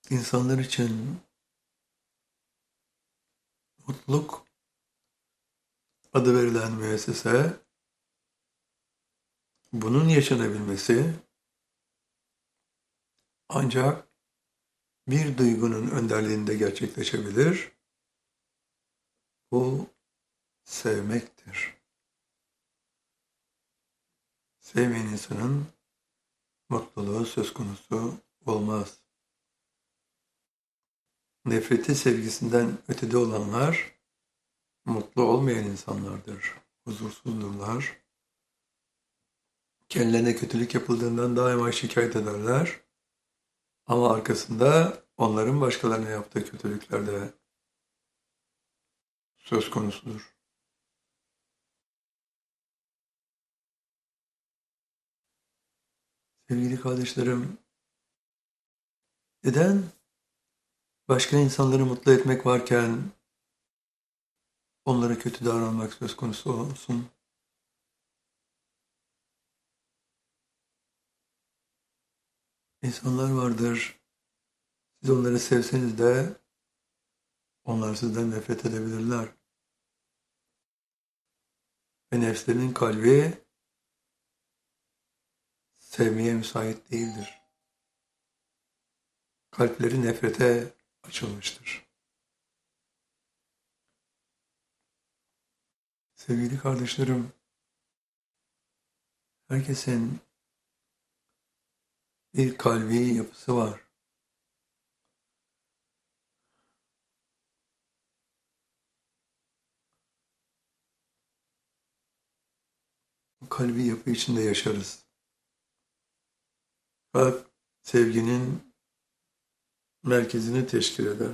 İnsanlar için mutluluk adı verilen müessese, bunun yaşanabilmesi ancak bir duygunun önderliğinde gerçekleşebilir. Bu sevmektir. Sevmeyen insanın mutluluğu söz konusu olmaz. Nefreti sevgisinden ötede olanlar mutlu olmayan insanlardır. Huzursuzdurlar. Kendilerine kötülük yapıldığından daima şikayet ederler. Ama arkasında onların başkalarına yaptığı kötülükler de söz konusudur. Sevgili kardeşlerim, neden başka insanları mutlu etmek varken onlara kötü davranmak söz konusu olsun? İnsanlar vardır, siz onları sevseniz de onlar sizden nefret edebilirler. Ve nefslerinin kalbi sevmeye müsait değildir. Kalpleri nefrete açılmıştır. Sevgili kardeşlerim, herkesin bir kalbi yapısı var. Bu kalbi yapı içinde yaşarız. Kalp sevginin merkezini teşkil eder.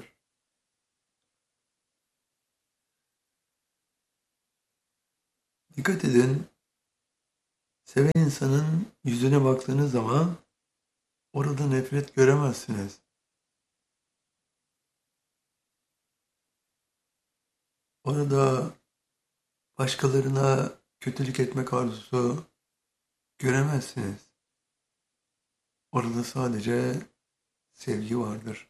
Dikkat edin, seven insanın yüzüne baktığınız zaman orada nefret göremezsiniz. Orada başkalarına kötülük etmek arzusu göremezsiniz. Orada sadece sevgi vardır.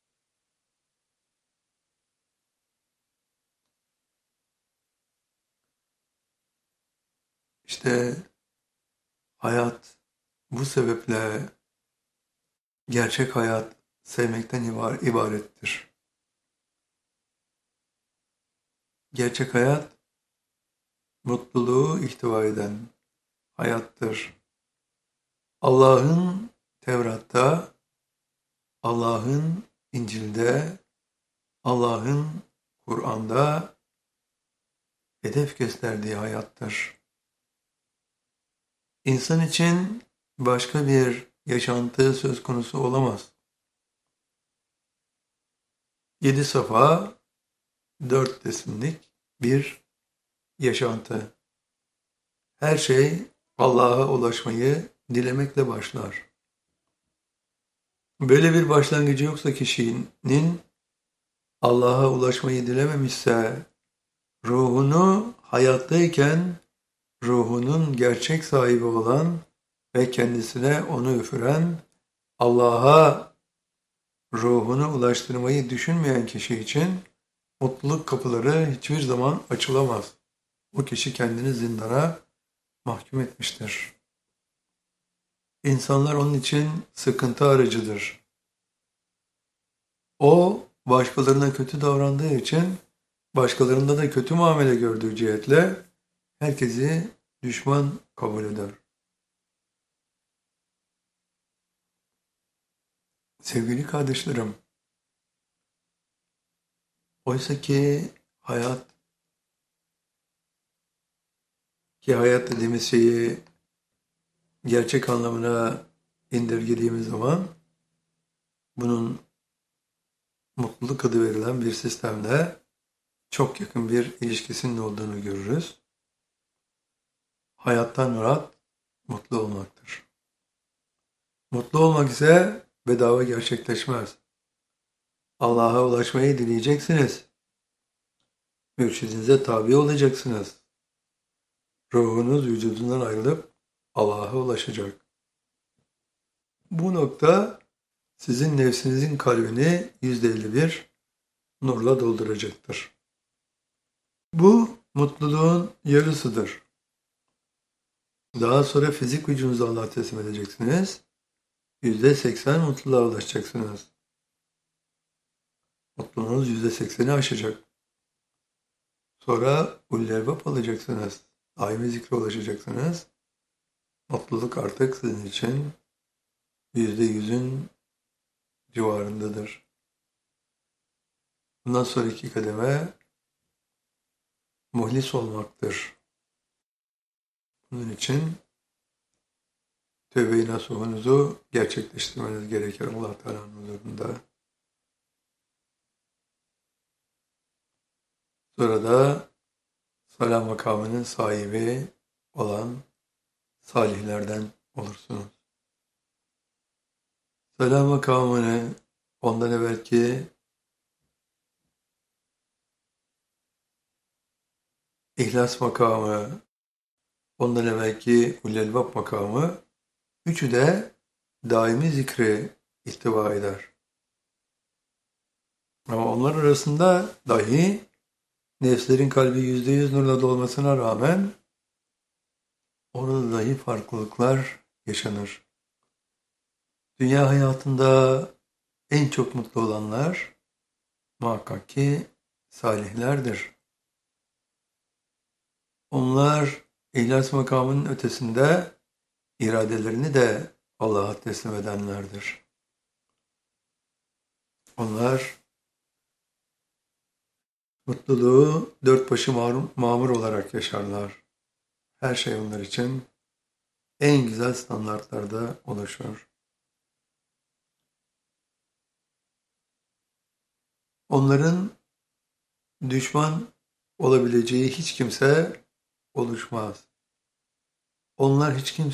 İşte hayat bu sebeple gerçek hayat sevmekten ibarettir. Gerçek hayat mutluluğu ihtiva eden hayattır. Allah'ın Tevrat'ta, Allah'ın İncil'de, Allah'ın Kur'an'da hedef gösterdiği hayattır. İnsan için başka bir yaşantı söz konusu olamaz. 7 safa, 4 resimlik bir yaşantı. Her şey Allah'a ulaşmayı dilemekle başlar. Böyle bir başlangıcı yoksa kişinin Allah'a ulaşmayı dilememişse ruhunu hayattayken ruhunun gerçek sahibi olan ve kendisine onu üfüren Allah'a ruhunu ulaştırmayı düşünmeyen kişi için mutluluk kapıları hiçbir zaman açılamaz. O kişi kendini zindana mahkum etmiştir. İnsanlar onun için sıkıntı aracıdır. O başkalarına kötü davrandığı için başkalarında da kötü muamele gördüğü cihetle herkesi düşman kabul eder. Sevgili kardeşlerim, oysa ki hayat dediğimiz şeyi gerçek anlamına indirgediğimiz zaman bunun mutluluk adı verilen bir sistemle çok yakın bir ilişkisinin olduğunu görürüz. Hayattan murat mutlu olmaktır. Mutlu olmak ise bedava gerçekleşmez. Allah'a ulaşmayı dileyeceksiniz. Mürşidinize tabi olacaksınız. Ruhunuz vücudundan ayrılıp Allah'a ulaşacak. Bu nokta sizin nefsinizin kalbini %51 nurla dolduracaktır. Bu mutluluğun yarısıdır. Daha sonra fizik vücudunuzu Allah'a teslim edeceksiniz. %80 mutluluğa ulaşacaksınız. Mutluluğunuz %80'i aşacak. Sonra ulul-elbap alacaksınız. Daimi zikre ulaşacaksınız. Mutluluk artık sizin için %100'ün civarındadır. Bundan sonraki kademe muhlis olmaktır. Bunun için tövbe-i nasuhunuzu gerçekleştirmeniz gerekir Allah Teala'nın huzurunda. Sonra da salam makamının sahibi olan salihlerden olursunuz. Salam makamını ondan evvelki İhlas makamı, ondan evvelki ulul-elbap makamı, üçü de daimi zikri ihtiva eder. Ama onlar arasında dahi nefslerin kalbi %100 nurla dolmasına rağmen orada dahi farklılıklar yaşanır. Dünya hayatında en çok mutlu olanlar muhakkak ki salihlerdir. Onlar İhlas makamının ötesinde iradelerini de Allah'a teslim edenlerdir. Onlar mutluluğu dört başı mamur olarak yaşarlar. Her şey onlar için en güzel standartlarda oluşur. Onların düşman olabileceği hiç kimse oluşmaz. Onlar hiç kimse